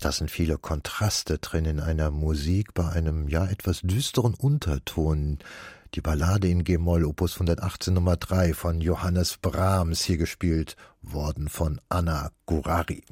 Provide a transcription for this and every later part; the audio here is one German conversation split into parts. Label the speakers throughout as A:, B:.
A: Da sind viele Kontraste drin in einer Musik bei einem etwas düsteren Unterton. Die Ballade in G-Moll, Opus 118 Nummer 3 von Johannes Brahms, hier gespielt worden von Anna Gurari.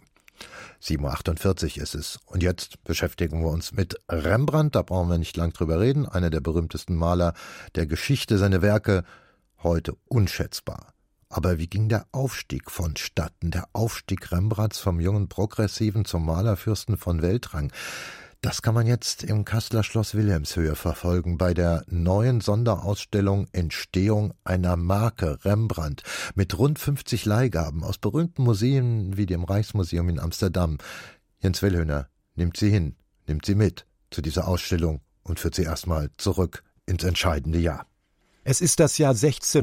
A: 7.48 Uhr ist es. Und jetzt beschäftigen wir uns mit Rembrandt. Da brauchen wir nicht lang drüber reden. Einer der berühmtesten Maler der Geschichte. Seine Werke heute unschätzbar. Aber wie ging der Aufstieg vonstatten? Der Aufstieg Rembrandts vom jungen Progressiven zum Malerfürsten von Weltrang. Das kann man jetzt im Kasseler Schloss Wilhelmshöhe verfolgen bei der neuen Sonderausstellung Entstehung einer Marke Rembrandt mit rund 50 Leihgaben aus berühmten Museen wie dem Rijksmuseum in Amsterdam. Jens Wellhöhner nimmt sie hin, nimmt sie mit zu dieser Ausstellung und führt sie erstmal zurück ins entscheidende Jahr.
B: Es ist das Jahr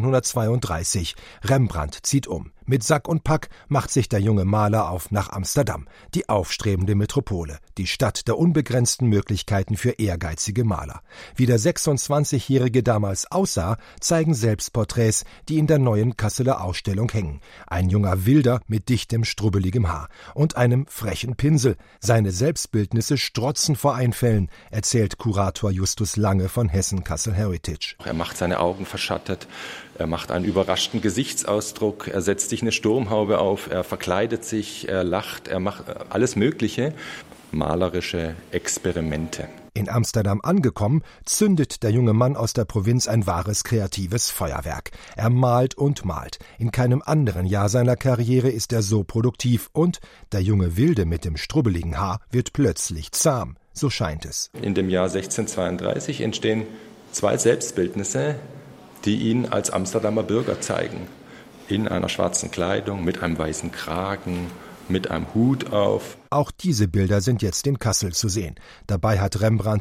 B: 1632. Rembrandt zieht um. Mit Sack und Pack macht sich der junge Maler auf nach Amsterdam, die aufstrebende Metropole, die Stadt der unbegrenzten Möglichkeiten für ehrgeizige Maler. Wie der 26-Jährige damals aussah, zeigen Selbstporträts, die in der neuen Kasseler Ausstellung hängen. Ein junger Wilder mit dichtem, strubbeligem Haar und einem frechen Pinsel. Seine Selbstbildnisse strotzen vor Einfällen, erzählt Kurator Justus Lange von Hessen Kassel Heritage.
C: Er macht seine Augen verschattet, er macht einen überraschten Gesichtsausdruck, er setzt sich eine Sturmhaube auf, er verkleidet sich, er lacht, er macht alles Mögliche. Malerische Experimente.
B: In Amsterdam angekommen, zündet der junge Mann aus der Provinz ein wahres kreatives Feuerwerk. Er malt und malt. In keinem anderen Jahr seiner Karriere ist er so produktiv und der junge Wilde mit dem strubbeligen Haar wird plötzlich zahm. So scheint es.
C: In dem Jahr 1632 entstehen 2 Selbstbildnisse, die ihn als Amsterdamer Bürger zeigen. In einer schwarzen Kleidung, mit einem weißen Kragen, mit einem Hut auf.
B: Auch diese Bilder sind jetzt in Kassel zu sehen. Dabei hat Rembrandt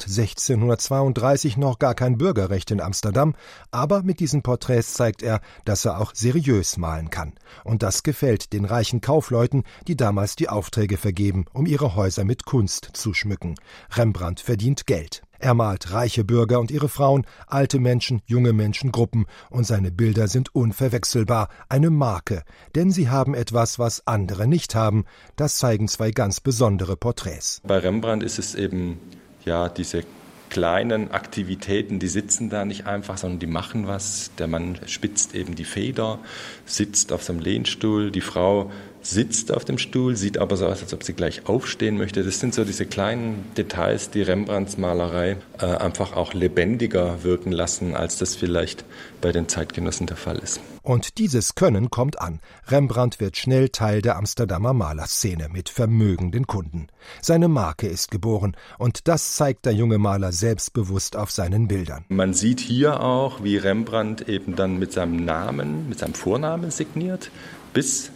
B: 1632 noch gar kein Bürgerrecht in Amsterdam, aber mit diesen Porträts zeigt er, dass er auch seriös malen kann. Und das gefällt den reichen Kaufleuten, die damals die Aufträge vergeben, um ihre Häuser mit Kunst zu schmücken. Rembrandt verdient Geld. Er malt reiche Bürger und ihre Frauen, alte Menschen, junge Menschengruppen, und seine Bilder sind unverwechselbar, eine Marke, denn sie haben etwas, was andere nicht haben. Das zeigen 2 ganz besondere Porträts.
C: Bei Rembrandt ist es eben diese kleinen Aktivitäten, die sitzen da nicht einfach, sondern die machen was. Der Mann spitzt eben die Feder, sitzt auf seinem Lehnstuhl, die Frau sitzt auf dem Stuhl, sieht aber so aus, als ob sie gleich aufstehen möchte. Das sind so diese kleinen Details, die Rembrandts Malerei einfach auch lebendiger wirken lassen, als das vielleicht bei den Zeitgenossen der Fall ist.
B: Und dieses Können kommt an. Rembrandt wird schnell Teil der Amsterdamer Malerszene mit vermögenden Kunden. Seine Marke ist geboren und das zeigt der junge Maler selbstbewusst auf seinen Bildern.
C: Man sieht hier auch, wie Rembrandt eben dann mit seinem Namen, mit seinem Vornamen signiert. Bis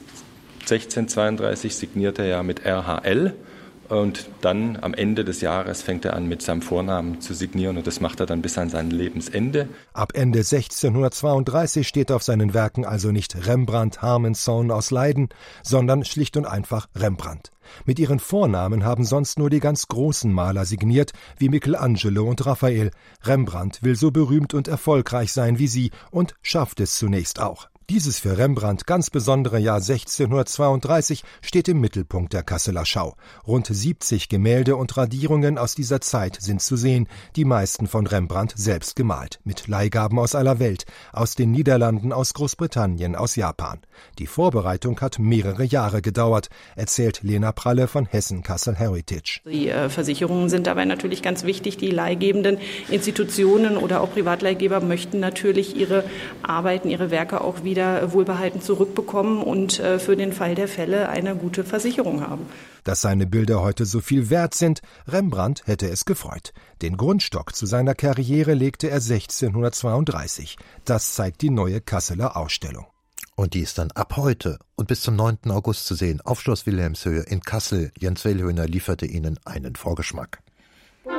C: 1632 signiert er ja mit RHL. Und dann am Ende des Jahres fängt er an, mit seinem Vornamen zu signieren und das macht er dann bis an sein Lebensende.
B: Ab Ende 1632 steht auf seinen Werken also nicht Rembrandt Harmenson aus Leiden, sondern schlicht und einfach Rembrandt. Mit ihren Vornamen haben sonst nur die ganz großen Maler signiert, wie Michelangelo und Raphael. Rembrandt will so berühmt und erfolgreich sein wie sie und schafft es zunächst auch. Dieses für Rembrandt ganz besondere Jahr 1632 steht im Mittelpunkt der Kasseler Schau. Rund 70 Gemälde und Radierungen aus dieser Zeit sind zu sehen, die meisten von Rembrandt selbst gemalt, mit Leihgaben aus aller Welt, aus den Niederlanden, aus Großbritannien, aus Japan. Die Vorbereitung hat mehrere Jahre gedauert, erzählt Lena Pralle von Hessen Kassel Heritage.
D: Die Versicherungen sind dabei natürlich ganz wichtig. Die leihgebenden Institutionen oder auch Privatleihgeber möchten natürlich ihre Arbeiten, ihre Werke auch wieder wohlbehalten zurückbekommen und für den Fall der Fälle eine gute Versicherung haben.
B: Dass seine Bilder heute so viel wert sind, Rembrandt hätte es gefreut. Den Grundstock zu seiner Karriere legte er 1632. Das zeigt die neue Kasseler Ausstellung.
A: Und die ist dann ab heute und bis zum 9. August zu sehen auf Schloss Wilhelmshöhe in Kassel. Jens Wellhöhner lieferte Ihnen einen Vorgeschmack.